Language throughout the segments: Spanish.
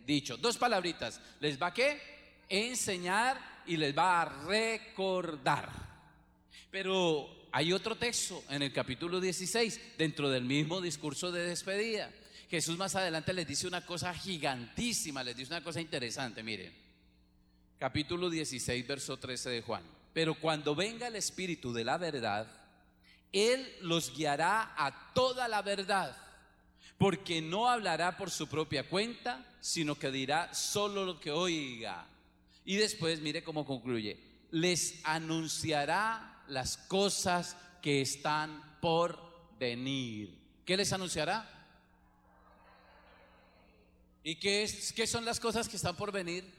dicho. Dos palabritas, les va a ¿qué? Enseñar y les va a recordar. Pero hay otro texto en el capítulo 16, dentro del mismo discurso de despedida. Jesús más adelante les dice una cosa gigantísima, les dice una cosa interesante, miren. Capítulo 16, verso 13 de Juan. Pero cuando venga el Espíritu de la verdad, Él los guiará a toda la verdad, porque no hablará por su propia cuenta, sino que dirá solo lo que oiga. Y después, mire cómo concluye, les anunciará las cosas que están por venir. ¿Qué les anunciará? ¿Y qué son las cosas que están por venir?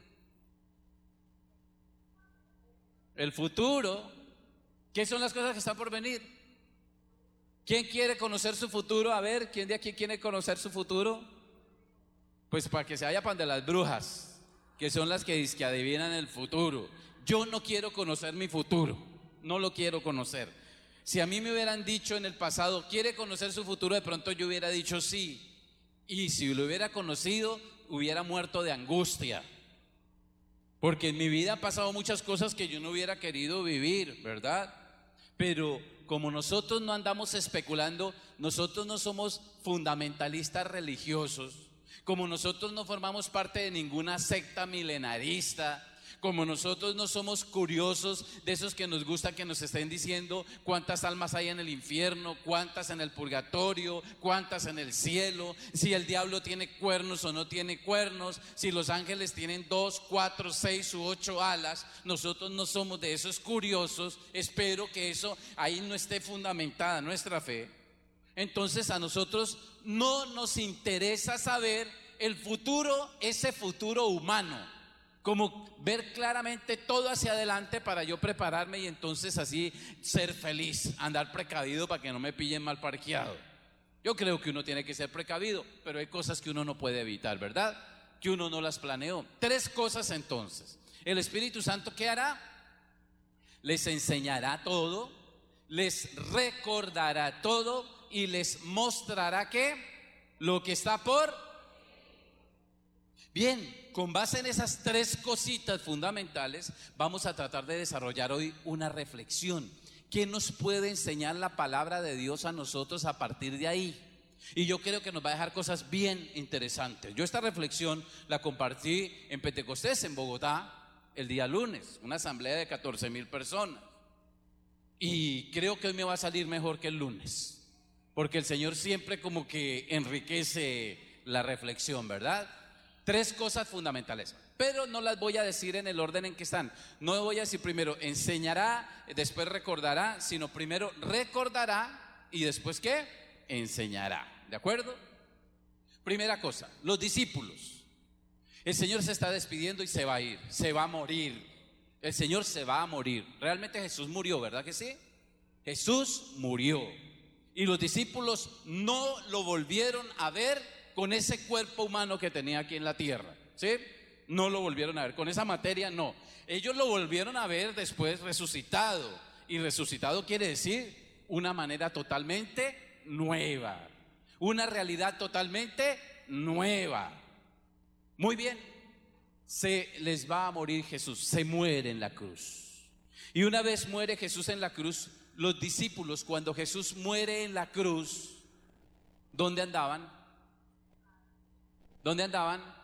El futuro. ¿Qué son las cosas que están por venir? ¿Quién quiere conocer su futuro? A ver, ¿quién de aquí quiere conocer su futuro? Pues para que se vaya para de las brujas, que son las que adivinan el futuro. Yo no quiero conocer mi futuro, no lo quiero conocer. Si a mí me hubieran dicho en el pasado, ¿quiere conocer su futuro? De pronto yo hubiera dicho sí. Y si lo hubiera conocido, hubiera muerto de angustia. Porque en mi vida han pasado muchas cosas que yo no hubiera querido vivir, ¿verdad? Pero como nosotros no andamos especulando, nosotros no somos fundamentalistas religiosos, como nosotros no formamos parte de ninguna secta milenarista, como nosotros no somos curiosos de esos que nos gusta que nos estén diciendo cuántas almas hay en el infierno, cuántas en el purgatorio, cuántas en el cielo, si el diablo tiene cuernos o no tiene cuernos, si los ángeles tienen 2, 4, 6 u 8 alas. Nosotros no somos de esos curiosos. Espero que eso ahí no esté fundamentada nuestra fe. Entonces a nosotros no nos interesa saber el futuro, ese futuro humano, como ver claramente todo hacia adelante para yo prepararme y entonces así ser feliz, andar precavido para que no me pillen mal parqueado. Yo creo que uno tiene que ser precavido, pero hay cosas que uno no puede evitar, ¿verdad? Que uno no las planeó. 3 cosas entonces. El Espíritu Santo, ¿qué hará? Les enseñará todo, les recordará todo y les mostrará ¿qué? Lo que está por... Bien, con base en esas 3 cositas fundamentales, vamos a tratar de desarrollar hoy una reflexión. ¿Qué nos puede enseñar la palabra de Dios a nosotros a partir de ahí? Y yo creo que nos va a dejar cosas bien interesantes. Yo esta reflexión la compartí en Pentecostés, en Bogotá, el día lunes, una asamblea de 14,000 personas. Y creo que hoy me va a salir mejor que el lunes, porque el Señor siempre como que enriquece la reflexión, ¿verdad? 3 cosas fundamentales, pero no las voy a decir en el orden en que están. No voy a decir primero enseñará, después recordará, sino primero recordará y después ¿qué? Enseñará, ¿de acuerdo? Primera cosa, los discípulos. El Señor se está despidiendo y se va a ir, se va a morir. El Señor se va a morir. Realmente Jesús murió, ¿verdad que sí? Jesús murió y los discípulos no lo volvieron a ver con ese cuerpo humano que tenía aquí en la tierra, ¿sí? No lo volvieron a ver, con esa materia no. Ellos lo volvieron a ver después resucitado. Y resucitado quiere decir una manera totalmente nueva, una realidad totalmente nueva. Muy bien, se les va a morir Jesús, se muere en la cruz. Y una vez muere Jesús en la cruz, los discípulos, cuando Jesús muere en la cruz, ¿dónde andaban? ¿Dónde andaban?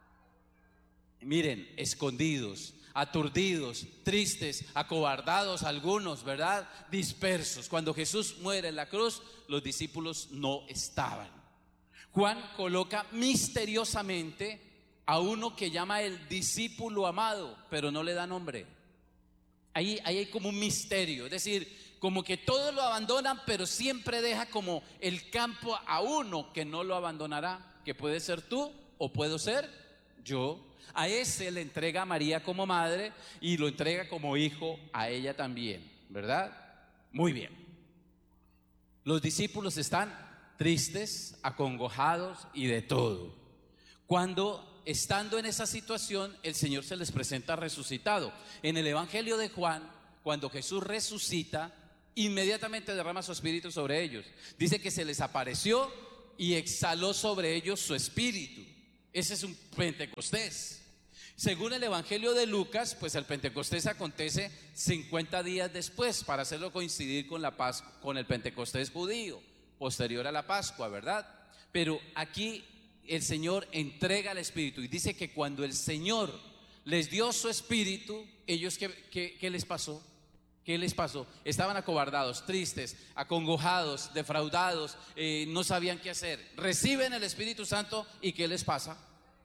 Miren, escondidos, aturdidos, tristes, acobardados algunos, ¿verdad? Dispersos. Cuando Jesús muere en la cruz, los discípulos no estaban. Juan coloca misteriosamente a uno que llama el discípulo amado, pero no le da nombre. Ahí hay como un misterio, es decir, como que todos lo abandonan, pero siempre deja como el campo a uno que no lo abandonará, que puede ser tú o puedo ser yo. A ese le entrega a María como madre y lo entrega como hijo a ella también, ¿verdad? Muy bien. Los discípulos están tristes, acongojados y de todo. Cuando, estando en esa situación, el Señor se les presenta resucitado. En el Evangelio de Juan, cuando Jesús resucita, inmediatamente derrama su espíritu sobre ellos. Dice que se les apareció y exhaló sobre ellos su espíritu. Ese es un Pentecostés. Según el Evangelio de Lucas, pues el Pentecostés acontece 50 días después, para hacerlo coincidir con la Pascua, con el Pentecostés judío, posterior a la Pascua, ¿verdad? Pero aquí el Señor entrega el Espíritu y dice que cuando el Señor les dio su Espíritu, ellos ¿qué les pasó? ¿Qué les pasó? Estaban acobardados, tristes, acongojados, defraudados, no sabían qué hacer. Reciben el Espíritu Santo y ¿qué les pasa?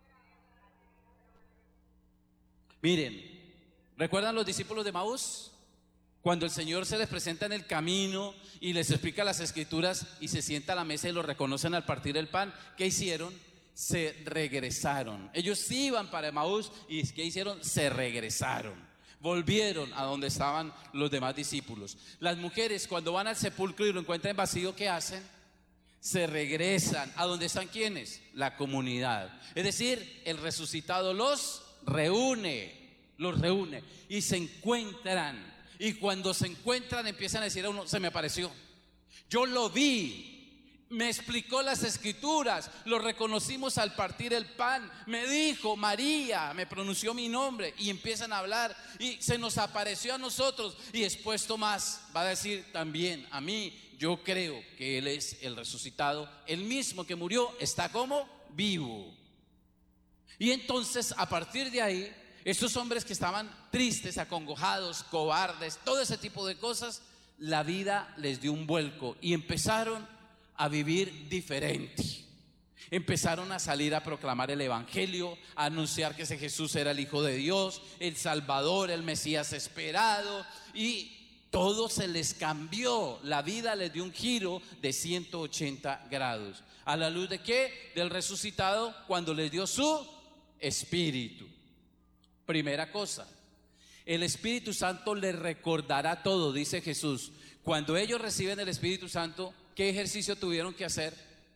Miren, ¿recuerdan los discípulos de Maús? Cuando el Señor se les presenta en el camino y les explica las Escrituras y se sienta a la mesa y lo reconocen al partir el pan, ¿qué hicieron? Se regresaron. Ellos iban para Maús y ¿qué hicieron? Se regresaron. Volvieron a donde estaban los demás discípulos. Las mujeres cuando van al sepulcro y lo encuentran vacío, ¿qué hacen? Se regresan. ¿A dónde están quiénes? La comunidad. Es decir, el resucitado los reúne y se encuentran. Y cuando se encuentran empiezan a decir a uno: se me apareció, yo lo vi, me explicó las Escrituras, lo reconocimos al partir el pan, me dijo María, me pronunció mi nombre, y empiezan a hablar y se nos apareció a nosotros. Y después Tomás va a decir también a mí: yo creo que Él es el resucitado, el mismo que murió está como vivo. Y entonces a partir de ahí, estos hombres que estaban tristes, acongojados, cobardes, todo ese tipo de cosas, la vida les dio un vuelco y empezaron a vivir diferente. Empezaron a salir a proclamar el Evangelio, a anunciar que ese Jesús era el Hijo de Dios, el Salvador, el Mesías esperado, y todo se les cambió. La vida les dio un giro de 180 grados. ¿A la luz de qué? Del resucitado, cuando les dio su Espíritu. Primera cosa, el Espíritu Santo les recordará todo, dice Jesús. Cuando ellos reciben el Espíritu Santo, ¿qué ejercicio tuvieron que hacer?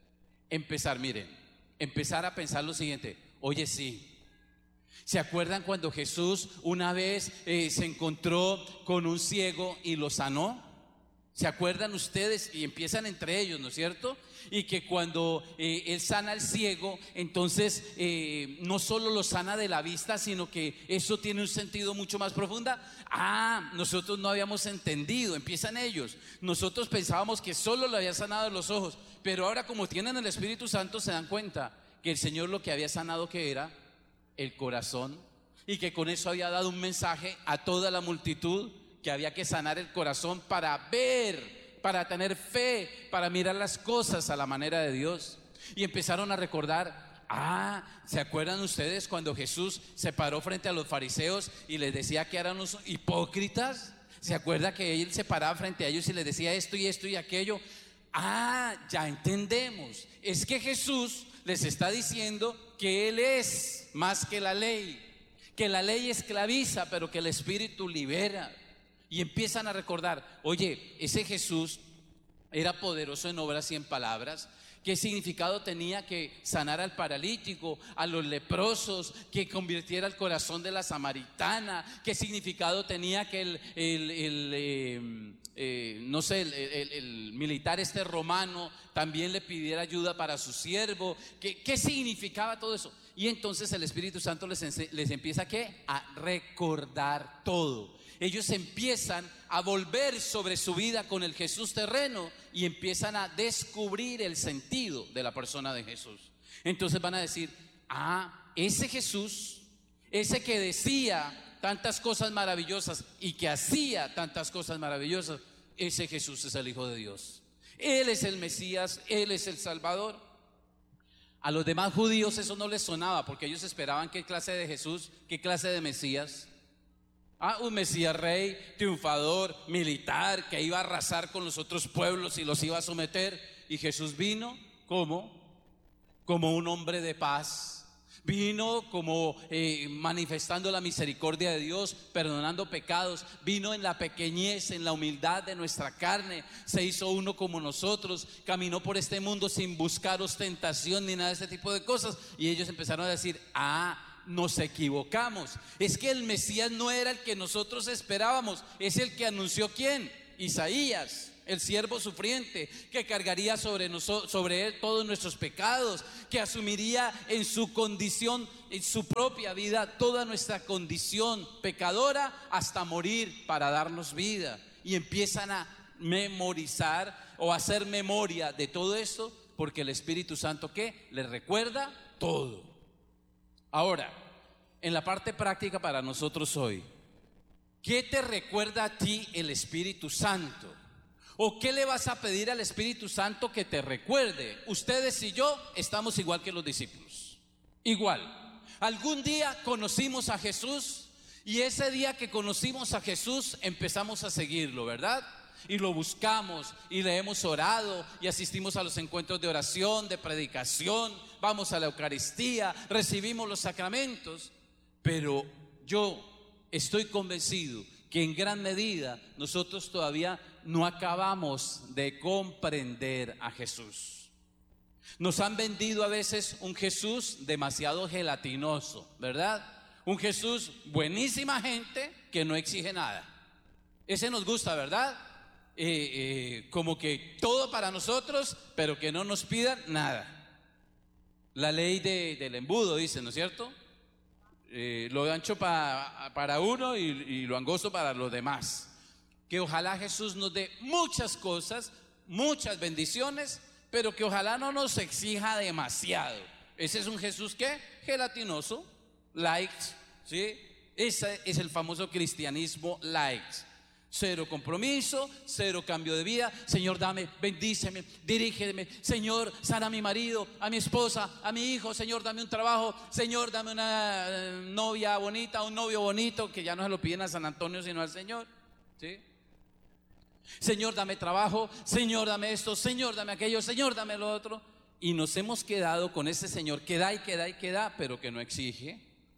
Empezar a pensar lo siguiente: oye, sí, ¿se acuerdan cuando Jesús una vez se encontró con un ciego y lo sanó? ¿Se acuerdan ustedes? Y empiezan entre ellos, ¿no es cierto? Y que cuando Él sana al ciego, entonces no solo lo sana de la vista, sino que eso tiene un sentido mucho más profundo. Nosotros no habíamos entendido, empiezan ellos. Nosotros pensábamos que solo lo había sanado de los ojos, pero ahora como tienen el Espíritu Santo se dan cuenta que el Señor lo que había sanado, que era el corazón, y que con eso había dado un mensaje a toda la multitud, que había que sanar el corazón para ver, para tener fe, para mirar las cosas a la manera de Dios. Y empezaron a recordar: ¿se acuerdan ustedes cuando Jesús se paró frente a los fariseos y les decía que eran unos hipócritas? ¿Se acuerda que Él se paraba frente a ellos y les decía esto y esto y aquello? Ya entendemos. Es que Jesús les está diciendo que Él es más que la ley esclaviza, pero que el Espíritu libera. Y empiezan a recordar: oye, ese Jesús era poderoso en obras y en palabras. ¿Qué significado tenía que sanara al paralítico, a los leprosos, que convirtiera el corazón de la samaritana? ¿Qué significado tenía que el militar romano también le pidiera ayuda para su siervo? ¿Qué significaba todo eso? Y entonces el Espíritu Santo les empieza a recordar todo. Ellos empiezan a volver sobre su vida con el Jesús terreno y empiezan a descubrir el sentido de la persona de Jesús. Entonces van a decir: ese Jesús, ese que decía tantas cosas maravillosas y que hacía tantas cosas maravillosas, ese Jesús es el Hijo de Dios. Él es el Mesías, Él es el Salvador. A los demás judíos eso no les sonaba, porque ellos esperaban qué clase de Jesús, qué clase de Mesías. Un Mesías rey, triunfador, militar, que iba a arrasar con los otros pueblos y los iba a someter. Y Jesús vino como un hombre de paz. Vino como manifestando la misericordia de Dios, perdonando pecados. Vino en la pequeñez, en la humildad de nuestra carne. Se hizo uno como nosotros. Caminó por este mundo sin buscar ostentación ni nada de ese tipo de cosas. Y ellos empezaron a decir: nos equivocamos. Es que el Mesías no era el que nosotros esperábamos. Es el que anunció ¿quién? Isaías. el siervo sufriente, que cargaría sobre él todos nuestros pecados, que asumiría en su condición, en su propia vida, toda nuestra condición pecadora hasta morir para darnos vida. Y empiezan a memorizar o a hacer memoria de todo esto, porque el Espíritu Santo, ¿qué? Les recuerda todo. Ahora, en la parte práctica para nosotros hoy, ¿qué te recuerda a ti el Espíritu Santo? ¿O qué le vas a pedir al Espíritu Santo que te recuerde? Ustedes y yo estamos igual que los discípulos. Igual. Algún día conocimos a Jesús y ese día que conocimos a Jesús empezamos a seguirlo, ¿verdad? Y lo buscamos y le hemos orado y asistimos a los encuentros de oración, de predicación, vamos a la Eucaristía, recibimos los sacramentos. Pero yo estoy convencido que en gran medida nosotros todavía no acabamos de comprender a Jesús. Nos han vendido a veces un Jesús demasiado gelatinoso, ¿verdad? Un Jesús buenísima gente que no exige nada. Ese nos gusta, ¿verdad? Como que todo para nosotros, pero que no nos pidan nada. La ley del embudo dice, ¿no es cierto? Lo ancho para uno y lo angosto para los demás. Que ojalá Jesús nos dé muchas cosas, muchas bendiciones, pero que ojalá no nos exija demasiado. Ese es un Jesús ¿qué? Gelatinoso, light, ¿sí? Ese es el famoso cristianismo light. Cero compromiso, cero cambio de vida. Señor, dame, bendíceme, dirígeme. Señor, sana a mi marido, a mi esposa, a mi hijo. Señor, dame un trabajo. Señor, dame una novia bonita, un novio bonito, que ya no se lo piden a San Antonio sino al Señor, ¿sí? Señor, dame trabajo. Señor, dame esto. Señor, dame aquello. Señor, dame lo otro. Y nos hemos quedado con ese Señor que da y que da y que da, pero que no exige.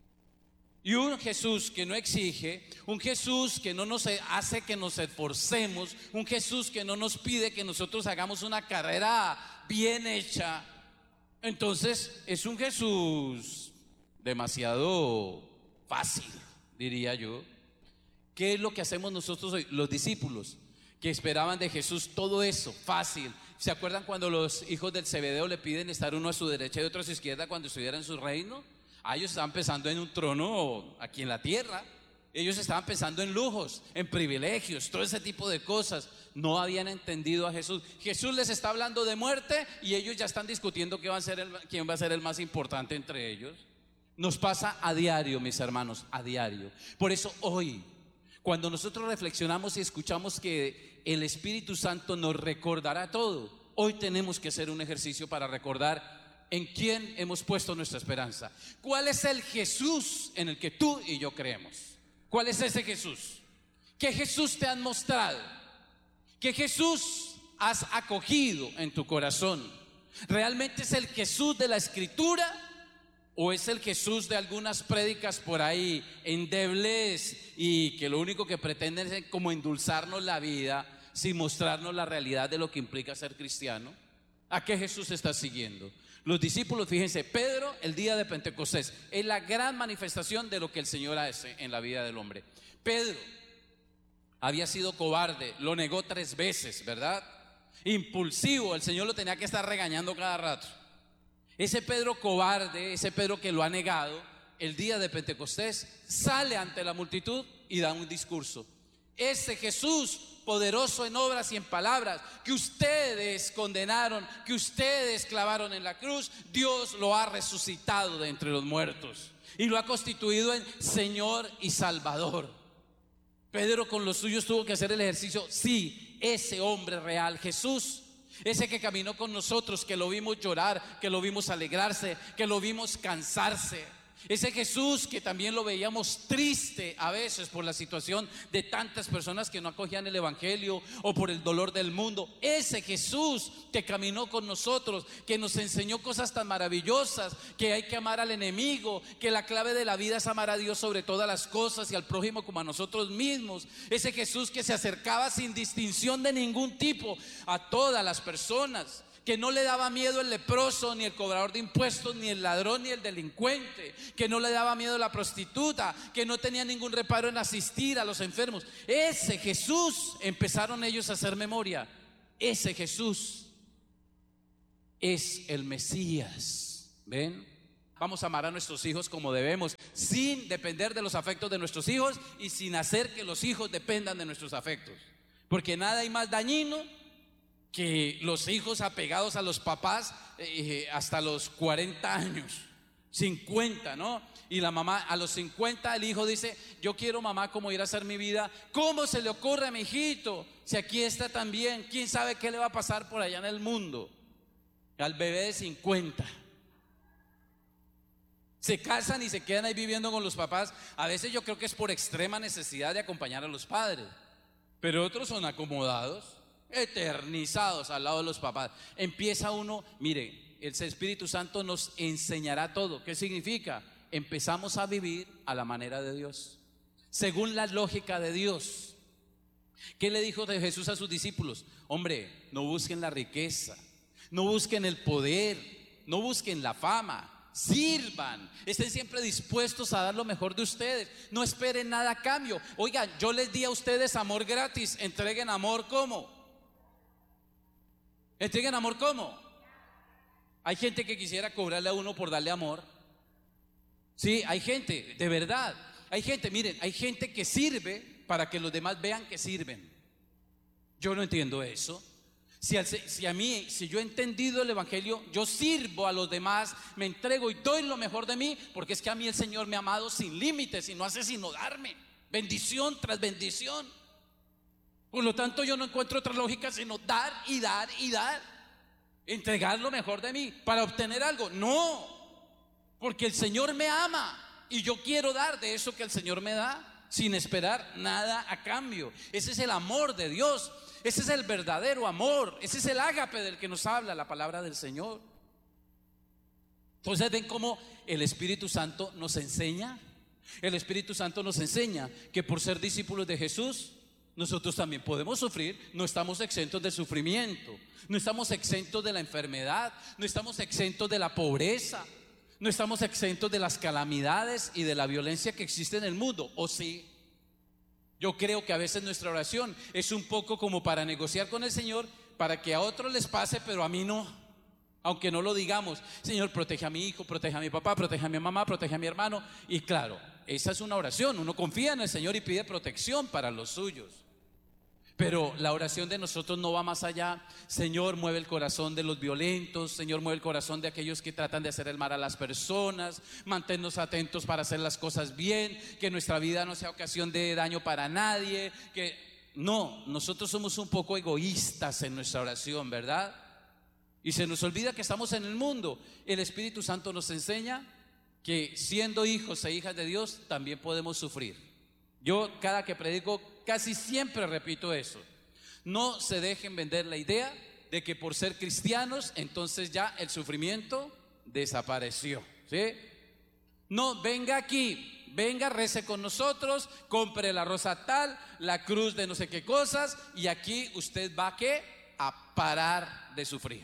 Y un Jesús que no exige, un Jesús que no nos hace que nos esforcemos, un Jesús que no nos pide que nosotros hagamos una carrera bien hecha. Entonces es un Jesús demasiado fácil, diría yo. ¿Qué es lo que hacemos nosotros hoy? Los discípulos que esperaban de Jesús todo eso, fácil. ¿Se acuerdan cuando los hijos del Zebedeo le piden estar uno a su derecha y otro a su izquierda cuando estuviera en su reino? Ellos estaban pensando en un trono aquí en la tierra. Ellos estaban pensando en lujos, en privilegios, todo ese tipo de cosas. No habían entendido a Jesús. Jesús les está hablando de muerte y ellos ya están discutiendo quién va a ser el más importante entre ellos. Nos pasa a diario, mis hermanos, a diario. Por eso hoy, cuando nosotros reflexionamos y escuchamos que el Espíritu Santo nos recordará todo, hoy tenemos que hacer un ejercicio para recordar ¿en quién hemos puesto nuestra esperanza? ¿Cuál es el Jesús en el que tú y yo creemos? ¿Cuál es ese Jesús? ¿Qué Jesús te han mostrado? ¿Qué Jesús has acogido en tu corazón? ¿Realmente es el Jesús de la Escritura? ¿O es el Jesús de algunas prédicas por ahí endebles y que lo único que pretenden es como endulzarnos la vida sin mostrarnos la realidad de lo que implica ser cristiano? ¿A qué Jesús estás siguiendo? Los discípulos, fíjense, Pedro el día de Pentecostés es la gran manifestación de lo que el Señor hace en la vida del hombre. Pedro había sido cobarde, lo negó 3 veces, ¿verdad? Impulsivo, el Señor lo tenía que estar regañando cada rato. Ese Pedro cobarde, ese Pedro que lo ha negado, el día de Pentecostés sale ante la multitud y da un discurso. Ese Jesús poderoso en obras y en palabras, que ustedes condenaron, que ustedes clavaron en la cruz, Dios lo ha resucitado de entre los muertos y lo ha constituido en Señor y Salvador. Pedro con los suyos tuvo que hacer el ejercicio. Sí, ese hombre real, Jesús, ese que caminó con nosotros, que lo vimos llorar, que lo vimos alegrarse, que lo vimos cansarse. Ese Jesús que también lo veíamos triste a veces por la situación de tantas personas que no acogían el evangelio o por el dolor del mundo. Ese Jesús que caminó con nosotros, que nos enseñó cosas tan maravillosas, que hay que amar al enemigo, que la clave de la vida es amar a Dios sobre todas las cosas y al prójimo como a nosotros mismos. Ese Jesús que se acercaba sin distinción de ningún tipo a todas las personas, que no le daba miedo el leproso, ni el cobrador de impuestos, ni el ladrón, ni el delincuente, que no le daba miedo la prostituta, que no tenía ningún reparo en asistir a los enfermos. Ese Jesús empezaron ellos a hacer memoria. Ese Jesús es el Mesías. ¿Ven? Vamos a amar a nuestros hijos como debemos, sin depender de los afectos de nuestros hijos y sin hacer que los hijos dependan de nuestros afectos. Porque nada hay más dañino que los hijos apegados a los papás hasta los 40 años, 50, ¿no? Y la mamá a los 50, el hijo dice: yo quiero, mamá, cómo ir a hacer mi vida. ¿Cómo se le ocurre a mi hijito? Si aquí está también, ¿quién sabe qué le va a pasar por allá en el mundo? Al bebé de 50. Se casan y se quedan ahí viviendo con los papás. A veces yo creo que es por extrema necesidad de acompañar a los padres, pero otros son acomodados, eternizados al lado de los papás. Empieza uno, mire, el Espíritu Santo nos enseñará todo. ¿Qué significa? Empezamos a vivir a la manera de Dios, según la lógica de Dios. ¿Qué le dijo de Jesús a sus discípulos? Hombre, no busquen la riqueza, no busquen el poder, no busquen la fama. Sirvan, estén siempre dispuestos a dar lo mejor de ustedes, no esperen nada a cambio. Oigan, yo les di a ustedes amor gratis, entreguen amor. ¿Cómo? Entreguen amor. ¿Cómo? Hay gente que quisiera cobrarle a uno por darle amor. Sí, hay gente, de verdad. Hay gente, miren, hay gente que sirve para que los demás vean que sirven. Yo no entiendo eso. Si yo he entendido el evangelio, yo sirvo a los demás, me entrego y doy lo mejor de mí, porque es que a mí el Señor me ha amado sin límites y no hace sino darme bendición tras bendición. Por lo tanto, yo no encuentro otra lógica sino dar y dar y dar, entregar lo mejor de mí para obtener algo. No, porque el Señor me ama y yo quiero dar de eso que el Señor me da, sin esperar nada a cambio. Ese es el amor de Dios. Ese es el verdadero amor. Ese es el ágape del que nos habla la palabra del Señor. Entonces, ven cómo el Espíritu Santo nos enseña. El Espíritu Santo nos enseña que por ser discípulos de Jesús, nosotros también podemos sufrir. No estamos exentos del sufrimiento, no estamos exentos de la enfermedad, no estamos exentos de la pobreza, no estamos exentos de las calamidades y de la violencia que existe en el mundo. ¿O sí? Yo creo que a veces nuestra oración es un poco como para negociar con el Señor, para que a otros les pase, pero a mí no. Aunque no lo digamos: Señor, protege a mi hijo, protege a mi papá, protege a mi mamá, protege a mi hermano. Y claro, esa es una oración. Uno confía en el Señor y pide protección para los suyos. Pero la oración de nosotros no va más allá. Señor, mueve el corazón de los violentos. Señor, mueve el corazón de aquellos que tratan de hacer el mal a las personas. Manténnos atentos para hacer las cosas bien, que nuestra vida no sea ocasión de daño para nadie. No, nosotros somos un poco egoístas en nuestra oración, ¿verdad? Y se nos olvida que estamos en el mundo. El Espíritu Santo nos enseña que siendo hijos e hijas de Dios también podemos sufrir. Yo cada que predico casi siempre repito eso: no se dejen vender la idea de que por ser cristianos entonces ya el sufrimiento desapareció, ¿sí? No, venga aquí, venga, rece con nosotros, compre la rosa tal, la cruz de no sé qué cosas, y aquí usted va a parar de sufrir.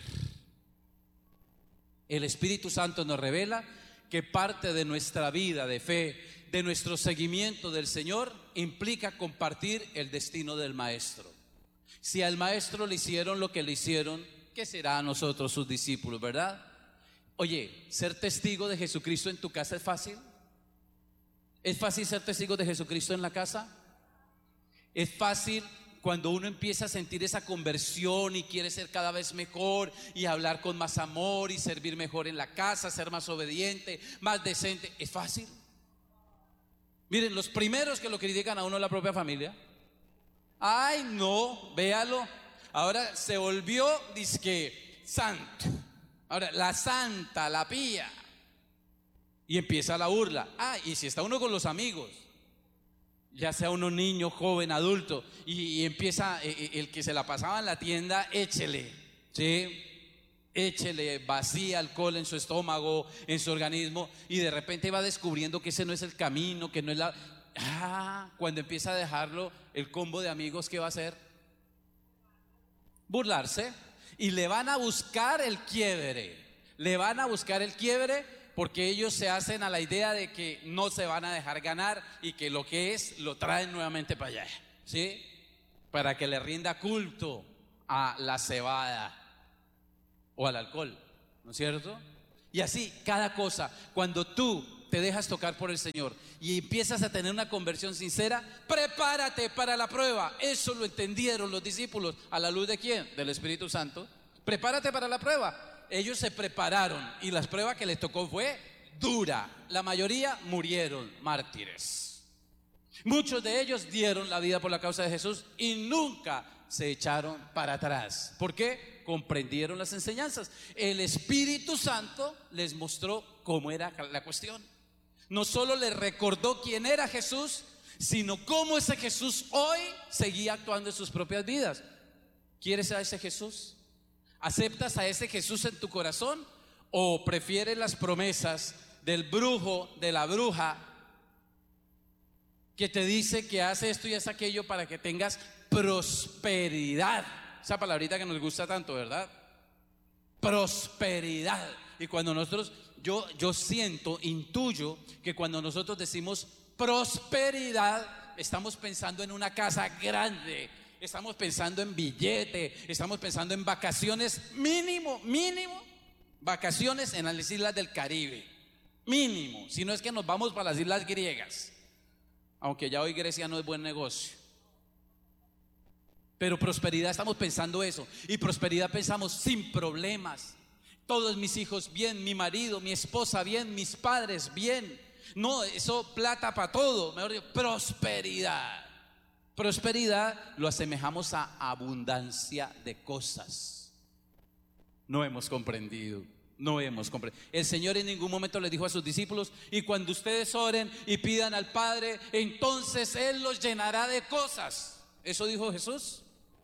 El Espíritu Santo nos revela que parte de nuestra vida de fe, de nuestro seguimiento del Señor, implica compartir el destino del Maestro. Si al Maestro le hicieron lo que le hicieron, ¿qué será a nosotros, sus discípulos, verdad? Oye, ¿ser testigo de Jesucristo en tu casa es fácil? ¿Es fácil ser testigo de Jesucristo en la casa? ¿Es fácil cuando uno empieza a sentir esa conversión y quiere ser cada vez mejor y hablar con más amor y servir mejor en la casa, ser más obediente, más decente? ¿Es fácil? Miren, los primeros que lo critican a uno es la propia familia. Ay, no, véalo, ahora se volvió dizque santo. Ahora, la santa, la pía. Y empieza la burla. Y si está uno con los amigos, ya sea uno niño, joven, adulto, y empieza el que se la pasaba en la tienda: échele, ¿sí? Échele, vacía alcohol en su estómago, en su organismo, y de repente va descubriendo que ese no es el camino, que no es la... cuando empieza a dejarlo, el combo de amigos, ¿qué va a hacer? Burlarse. y le van a buscar el quiebre. Le van a buscar el quiebre porque ellos se hacen a la idea de que no se van a dejar ganar y que lo que es lo traen nuevamente para allá, ¿sí? Para que le rinda culto a la cebada o al alcohol, ¿no es cierto? Y así cada cosa, cuando tú te dejas tocar por el Señor y empiezas a tener una conversión sincera, prepárate para la prueba. Eso lo entendieron los discípulos. ¿A la luz de quién? Del Espíritu Santo. Prepárate para la prueba. Ellos se prepararon y la prueba que les tocó fue dura. La mayoría murieron mártires. Muchos de ellos dieron la vida por la causa de Jesús y nunca se echaron para atrás. ¿Por qué? Comprendieron las enseñanzas. El Espíritu Santo les mostró cómo era la cuestión. No solo les recordó quién era Jesús, sino cómo ese Jesús hoy seguía actuando en sus propias vidas. ¿Quieres a ese Jesús? ¿Aceptas a ese Jesús en tu corazón? ¿O prefieres las promesas del brujo, de la bruja, que te dice que hace esto y hace aquello para que tengas prosperidad? Esa palabrita que nos gusta tanto, ¿verdad? Prosperidad. Y cuando nosotros, yo siento, intuyo que cuando nosotros decimos prosperidad, estamos pensando en una casa grande, estamos pensando en billete, estamos pensando en vacaciones, mínimo, vacaciones en las islas del Caribe, mínimo, si no es que nos vamos para las islas griegas, aunque ya hoy Grecia no es buen negocio. Pero prosperidad estamos pensando eso. Y prosperidad pensamos sin problemas. Todos mis hijos bien, mi marido, mi esposa bien, mis padres bien. No, eso plata para todo. Mejor dicho, prosperidad. Prosperidad lo asemejamos a abundancia de cosas. No hemos comprendido. El Señor en ningún momento le dijo a sus discípulos: y cuando ustedes oren y pidan al Padre, entonces Él los llenará de cosas. ¿Eso dijo Jesús?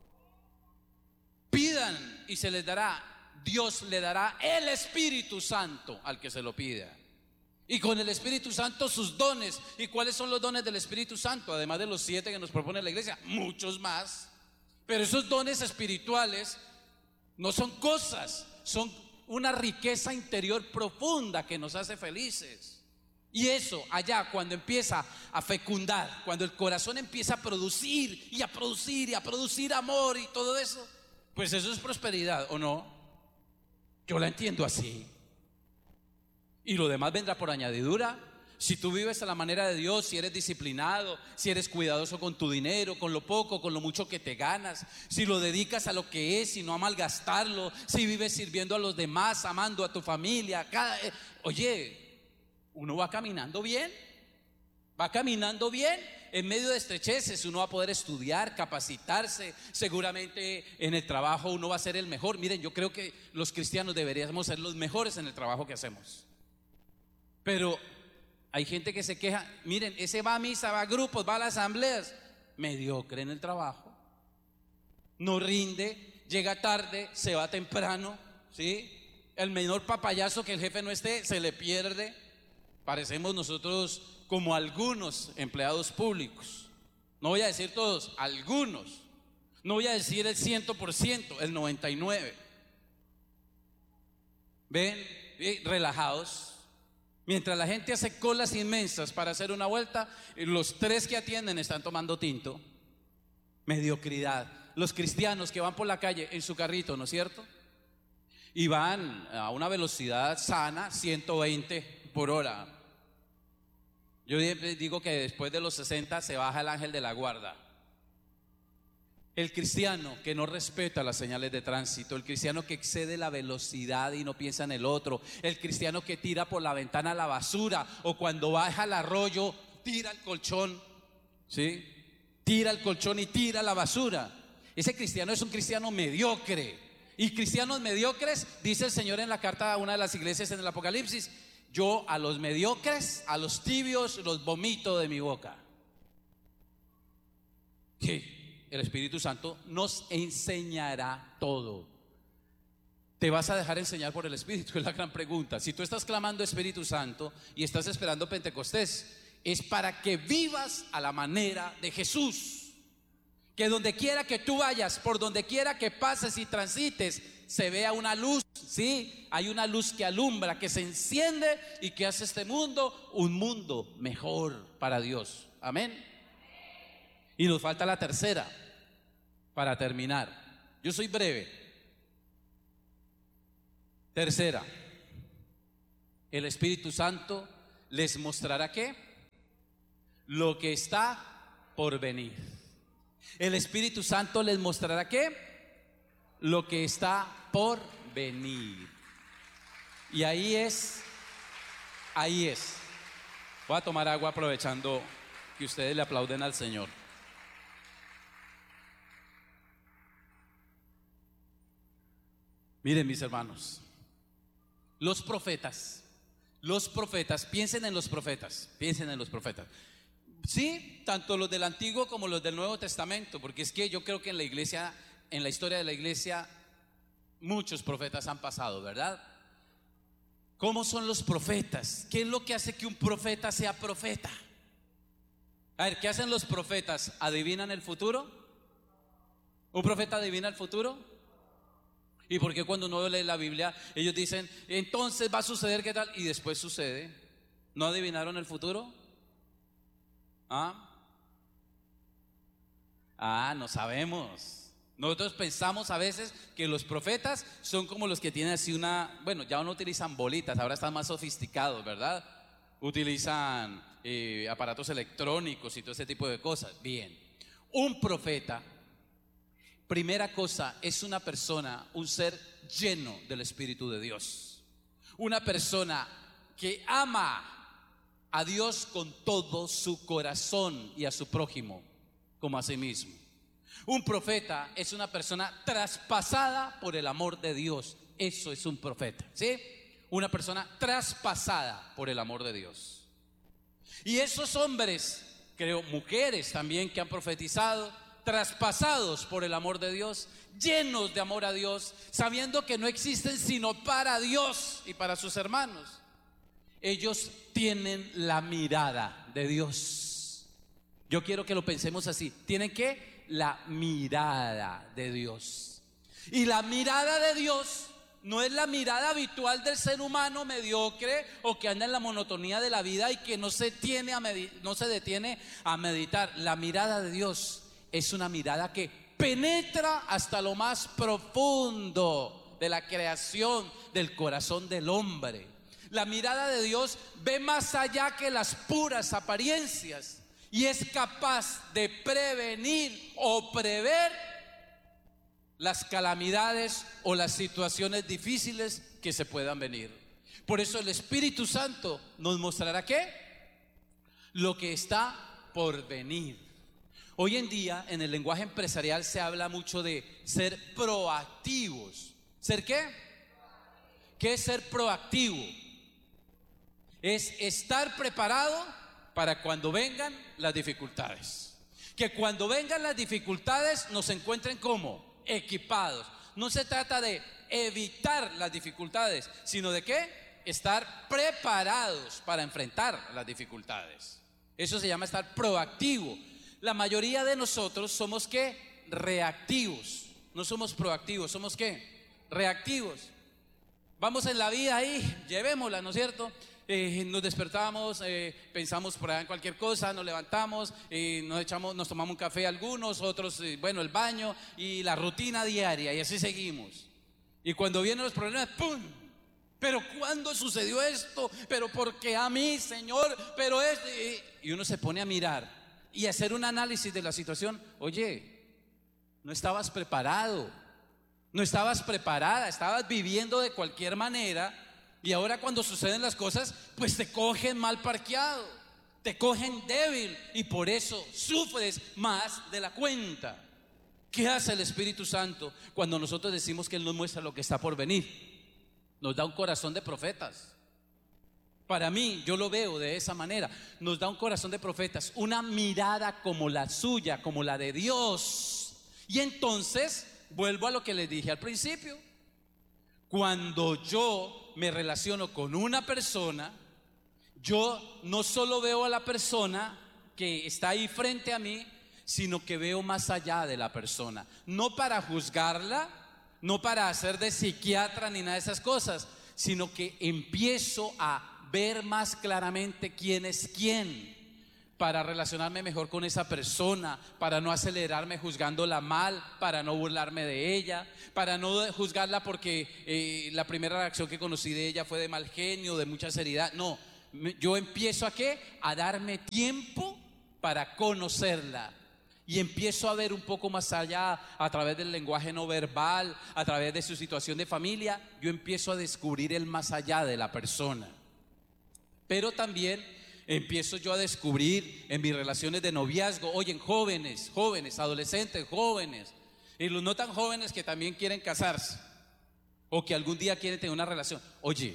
Pidan y se les dará. Dios le dará el Espíritu Santo al que se lo pida. Y con el Espíritu Santo sus dones. ¿Y cuáles son los dones del Espíritu Santo? Además de los 7 que nos propone la iglesia, muchos más. Pero esos dones espirituales no son cosas, son una riqueza interior profunda que nos hace felices. Y eso allá cuando empieza a fecundar, cuando el corazón empieza a producir y a producir y a producir amor y todo eso, pues eso es prosperidad, ¿o no? Yo la entiendo así. Y lo demás vendrá por añadidura. Si tú vives a la manera de Dios, si eres disciplinado, si eres cuidadoso con tu dinero, con lo poco, con lo mucho que te ganas, si lo dedicas a lo que es y no a malgastarlo, si vives sirviendo a los demás, amando a tu familia, oye, uno va caminando bien, en medio de estrecheces. Uno va a poder estudiar, capacitarse, seguramente en el trabajo uno va a ser el mejor. Miren, yo creo que los cristianos deberíamos ser los mejores en el trabajo que hacemos. Pero hay gente que se queja, miren, ese va a misa, va a grupos, va a las asambleas, mediocre en el trabajo, no rinde, llega tarde, se va temprano, ¿sí? El menor papayazo que el jefe no esté, se le pierde. Parecemos nosotros como algunos empleados públicos. No voy a decir todos, algunos. No voy a decir el 100%, el 99%. ¿Ven? Relajados. Mientras la gente hace colas inmensas para hacer una vuelta, los 3 que atienden están tomando tinto. Mediocridad. Los cristianos que van por la calle en su carrito, ¿no es cierto? Y van a una velocidad sana, 120 por hora. Yo digo que después de los 60 se baja el ángel de la guarda. El cristiano que no respeta las señales de tránsito, el cristiano que excede la velocidad y no piensa en el otro, el cristiano que tira por la ventana la basura, o cuando baja al arroyo tira el colchón, ¿sí? Tira el colchón y tira la basura. Ese cristiano es un cristiano mediocre. Y cristianos mediocres, dice el Señor en la carta a una de las iglesias en el Apocalipsis: yo a los mediocres, a los tibios, los vomito de mi boca. Sí. El Espíritu Santo nos enseñará todo. ¿Te vas a dejar enseñar por el Espíritu? Es la gran pregunta. Si tú estás clamando Espíritu Santo y estás esperando Pentecostés, es para que vivas a la manera de Jesús. Que donde quiera que tú vayas, por donde quiera que pases y transites, se vea una luz, ¿sí? Hay una luz que alumbra, que se enciende y que hace este mundo un mundo mejor para Dios. Amén. Y nos falta la tercera para terminar. Yo soy breve. Tercera, el Espíritu Santo les mostrará ¿qué? Lo que está por venir. El Espíritu Santo les mostrará ¿qué? Lo que está por venir. Y ahí es. Voy a tomar agua aprovechando que ustedes le aplauden al Señor. Miren, mis hermanos, los profetas, piensen en los profetas. Sí, tanto los del Antiguo como los del Nuevo Testamento, porque es que yo creo que en la iglesia, en la historia de la iglesia, muchos profetas han pasado, ¿verdad? ¿Cómo son los profetas? ¿Qué es lo que hace que un profeta sea profeta? A ver, ¿qué hacen los profetas? ¿Adivinan el futuro? ¿Un profeta adivina el futuro? ¿Y por qué cuando uno lee la Biblia ellos dicen, entonces va a suceder qué tal? Y después sucede. ¿No adivinaron el futuro? No sabemos. Nosotros pensamos a veces que los profetas son como los que tienen así bueno, ya no utilizan bolitas, ahora están más sofisticados, ¿verdad? Utilizan aparatos electrónicos y todo ese tipo de cosas. Bien, un profeta, primera cosa, es una persona, un ser lleno del Espíritu de Dios. Una persona que ama a Dios con todo su corazón y a su prójimo como a sí mismo. Un profeta es una persona traspasada por el amor de Dios. Eso es un profeta, ¿sí? Una persona traspasada por el amor de Dios. Y esos hombres, creo, mujeres también que han profetizado, traspasados por el amor de Dios, llenos de amor a Dios, sabiendo que no existen sino para Dios y para sus hermanos. Ellos tienen la mirada de Dios. Yo quiero que lo pensemos así. ¿Tienen qué? La mirada de Dios. Y la mirada de Dios no es la mirada habitual del ser humano mediocre o que anda en la monotonía de la vida y que no se detiene a meditar. La mirada de Dios es una mirada que penetra hasta lo más profundo de la creación del corazón del hombre. La mirada de Dios ve más allá que las puras apariencias y es capaz de prevenir o prever las calamidades o las situaciones difíciles que se puedan venir. Por eso el Espíritu Santo nos mostrará ¿qué? Lo que está por venir. Hoy en día en el lenguaje empresarial se habla mucho de ser proactivos. ¿Ser qué? ¿Qué es ser proactivo? Es estar preparado para cuando vengan las dificultades. Que cuando vengan las dificultades nos encuentren como equipados. No se trata de evitar las dificultades, sino de ¿qué? Estar preparados para enfrentar las dificultades. Eso se llama estar proactivo. La mayoría de nosotros somos ¿qué? Reactivos. No somos proactivos, somos ¿qué? Reactivos. Vamos en la vida ahí, llevémosla, ¿no es cierto? Nos despertamos, pensamos por allá en cualquier cosa, nos levantamos, nos tomamos un café algunos, otros, bueno, el baño y la rutina diaria y así seguimos. Y cuando vienen los problemas, ¡pum! ¿Pero cuándo sucedió esto? ¿Pero por qué a mí, Señor? Pero es... Y uno se pone a mirar y hacer un análisis de la situación. Oye, no estabas preparado, no estabas preparada, estabas viviendo de cualquier manera. Y ahora cuando suceden las cosas, pues te cogen mal parqueado, te cogen débil y por eso sufres más de la cuenta. ¿Qué hace el Espíritu Santo cuando nosotros decimos que Él nos muestra lo que está por venir? Nos da un corazón de profetas. Para mí, yo lo veo de esa manera. Nos da un corazón de profetas, una mirada como la suya, como la de Dios. Y entonces, vuelvo a lo que les dije al principio. Cuando yo me relaciono con una persona, yo no solo veo a la persona que está ahí frente a mí, sino que veo más allá de la persona. No para juzgarla, no para hacer de psiquiatra ni nada de esas cosas, sino que empiezo a ver más claramente quién es quién, para relacionarme mejor con esa persona, para no acelerarme juzgándola mal, para no burlarme de ella, para no juzgarla porque la primera reacción que conocí de ella fue de mal genio, de mucha seriedad. No, yo empiezo ¿a qué? A darme tiempo para conocerla. Y empiezo a ver un poco más allá a través del lenguaje no verbal, a través de su situación de familia. Yo empiezo a descubrir el más allá de la persona. Pero también empiezo yo a descubrir en mis relaciones de noviazgo, oye, jóvenes, adolescentes, jóvenes, y los no tan jóvenes que también quieren casarse o que algún día quieren tener una relación. Oye,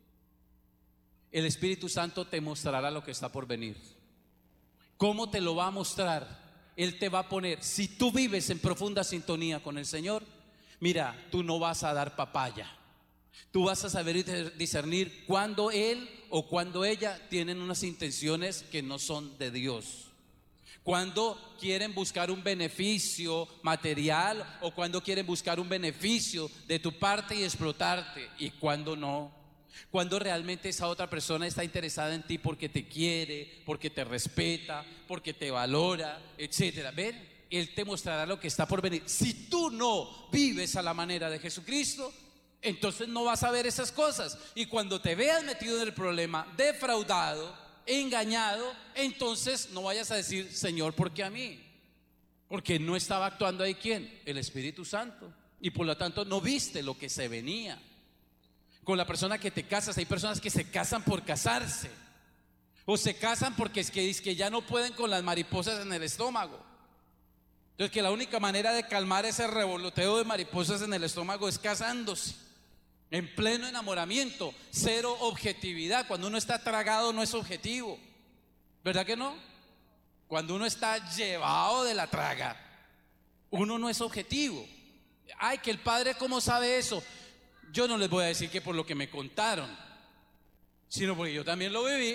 el Espíritu Santo te mostrará lo que está por venir. ¿Cómo te lo va a mostrar? Él te va a poner, si tú vives en profunda sintonía con el Señor, mira, tú no vas a dar papaya. Tú vas a saber discernir cuando él o cuando ella tienen unas intenciones que no son de Dios. Cuando quieren buscar un beneficio material o cuando quieren buscar un beneficio de tu parte y explotarte, y cuando no. Cuando realmente esa otra persona está interesada en ti porque te quiere, porque te respeta, porque te valora, etcétera. ¿Ven? Él te mostrará lo que está por venir. Si tú no vives a la manera de Jesucristo, entonces no vas a ver esas cosas. Y cuando te veas metido en el problema, defraudado, engañado, entonces no vayas a decir, Señor, ¿por qué a mí? Porque no estaba actuando ahí, ¿quién? El Espíritu Santo. Y por lo tanto no viste lo que se venía. Con la persona que te casas, hay personas que se casan por casarse, o se casan porque es que ya no pueden con las mariposas en el estómago. Entonces, que la única manera de calmar ese revoloteo de mariposas en el estómago es casándose, en pleno enamoramiento, cero objetividad. Cuando uno está tragado no es objetivo, ¿verdad que no? Cuando uno está llevado de la traga, uno no es objetivo. Ay, que el padre, ¿cómo sabe eso? Yo no les voy a decir que por lo que me contaron, sino porque yo también lo viví.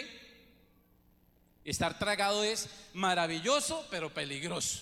Estar tragado es maravilloso, pero peligroso.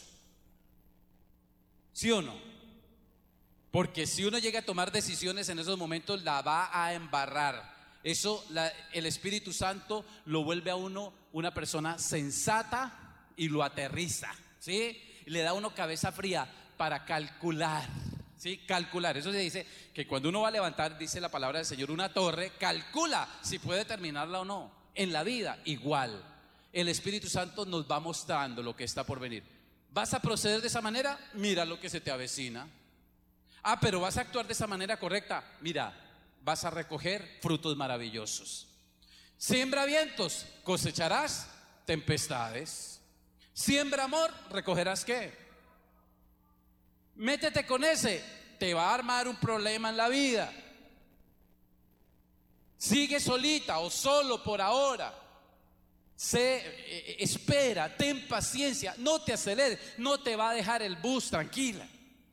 ¿Sí o no? Porque si uno llega a tomar decisiones en esos momentos, la va a embarrar. Eso, el Espíritu Santo lo vuelve a uno una persona sensata y lo aterriza, ¿sí? Y le da a uno cabeza fría para calcular. Sí, calcular. Eso se dice que cuando uno va a levantar, dice la palabra del Señor, una torre, calcula si puede terminarla o no. En la vida igual, el Espíritu Santo nos va mostrando lo que está por venir. ¿Vas a proceder de esa manera? Mira lo que se te avecina. Ah, pero vas a actuar de esa manera correcta. Mira, vas a recoger frutos maravillosos. Siembra vientos, cosecharás tempestades. Siembra amor, recogerás ¿qué? Métete con ese, te va a armar un problema en la vida. Sigue solita o solo por ahora. Espera, ten paciencia, no te aceleres, no te va a dejar el bus, tranquila.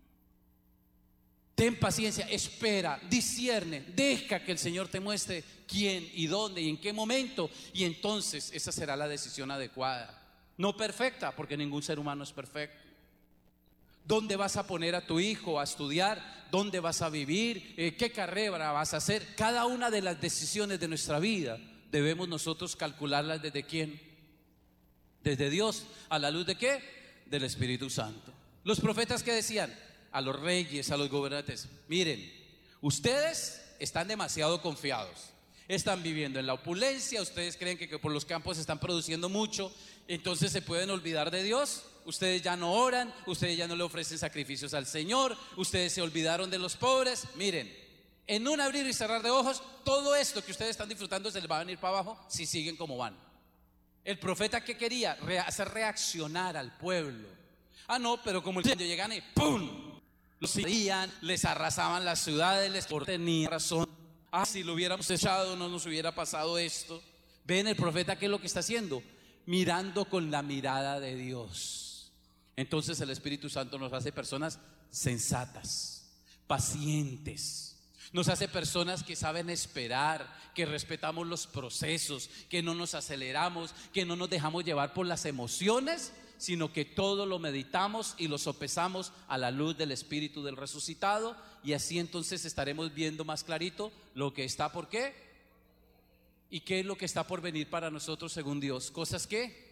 Ten paciencia, espera, discierne, deja que el Señor te muestre quién y dónde y en qué momento, y entonces esa será la decisión adecuada. No perfecta, porque ningún ser humano es perfecto. ¿Dónde vas a poner a tu hijo a estudiar? ¿Dónde vas a vivir? ¿Qué carrera vas a hacer? Cada una de las decisiones de nuestra vida debemos nosotros calcularlas ¿desde quién? Desde Dios. ¿A la luz de qué? Del Espíritu Santo. Los profetas, ¿qué decían? A los reyes, a los gobernantes: miren, ustedes están demasiado confiados, están viviendo en la opulencia, ustedes creen que por los campos están produciendo mucho, entonces se pueden olvidar de Dios. Ustedes ya no oran, ustedes ya no le ofrecen sacrificios al Señor, ustedes se olvidaron de los pobres. Miren, en un abrir y cerrar de ojos, todo esto que ustedes están disfrutando se les va a venir para abajo si siguen como van. El profeta, ¿qué quería? Hacer reaccionar al pueblo. Ah, no, pero como el Señor llegan y ¡pum! Los seguían, les arrasaban las ciudades, les tenían razón. Ah, si lo hubiéramos echado no nos hubiera pasado esto. Ven, el profeta, ¿qué es lo que está haciendo? Mirando con la mirada de Dios. Entonces el Espíritu Santo nos hace personas sensatas, pacientes. Nos hace personas que saben esperar, que respetamos los procesos, que no nos aceleramos, que no nos dejamos llevar por las emociones, sino que todo lo meditamos y lo sopesamos a la luz del Espíritu del resucitado, y así entonces estaremos viendo más clarito lo que está por qué y qué es lo que está por venir para nosotros según Dios. Cosas que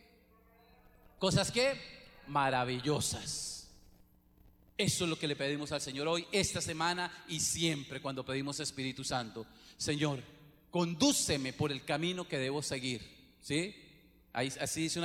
maravillosas. Eso es lo que le pedimos al Señor hoy, esta semana y siempre cuando pedimos Espíritu Santo. Señor, condúceme por el camino que debo seguir, ¿sí? Así dice una